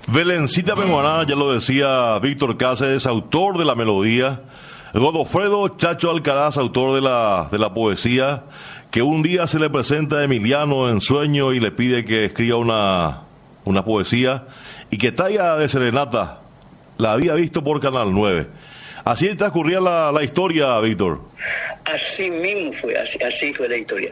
Belencita Peguaná, ya lo decía Víctor Cáceres, autor de la melodía. Godofredo Chacho Alcaraz, autor de la poesía, que un día se le presenta a Emiliano en sueño y le pide que escriba una poesía y que Talla de Serenata la había visto por Canal 9. Así transcurría la historia, Víctor. Así mismo fue, así fue la historia.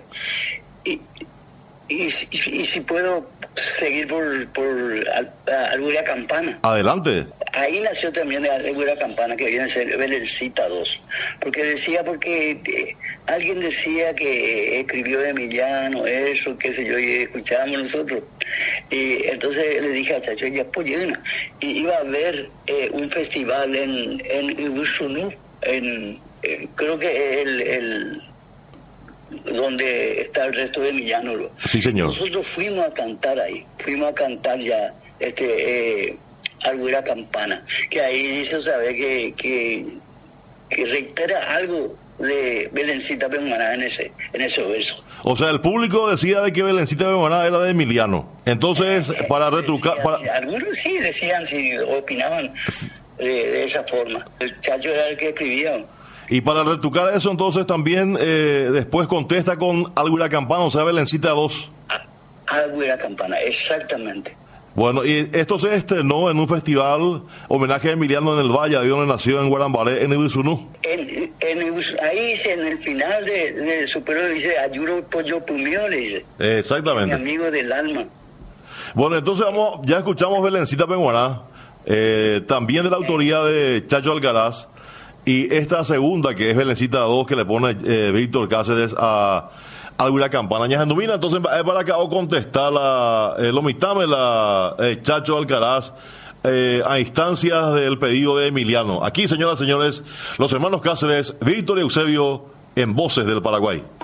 Y si puedo seguir por Algura Campana. Adelante. Ahí nació también Algura Campana, que viene a ser Belencita 2. Porque alguien decía que escribió Emiliano, eso, qué sé yo, y escuchábamos nosotros. Y entonces le dije a Chacho, ya apoyé una. Y iba a haber un festival en Ibisunú, creo que donde está el resto de Emiliano. Sí, señor. Nosotros fuimos a cantar ahí, ya Algura Campana, que ahí hizo saber que reitera algo de Belencita Peguaná en ese verso. O sea, el público decía de que Belencita Peguaná era de Emiliano. Entonces, para retrucar... Algunos sí decían, sí, opinaban de esa forma. El Chacho era el que escribía. Y para retrucar eso, entonces también después contesta con Algura Campana, o sea, Belencita 2. Algura Campana, exactamente. Bueno, y esto se estrenó en un festival homenaje a Emiliano en el Valle, ahí donde nació en Guarambaré, en Ibisunú. Ahí en el final de su periodo dice, Ayuro Pollo Pumio, le dice. Exactamente. Mi amigo del alma. Bueno, entonces ya escuchamos Belencita Peguaná, también de la autoría de Chacho Alcaraz. Y esta segunda, que es Belencita 2, que le pone Víctor Cáceres a Algura Campana. Ñajandumina, entonces, para que hago contestar lo mitame Chacho Alcaraz a instancias del pedido de Emiliano. Aquí, señoras y señores, los hermanos Cáceres, Víctor y Eusebio, en Voces del Paraguay.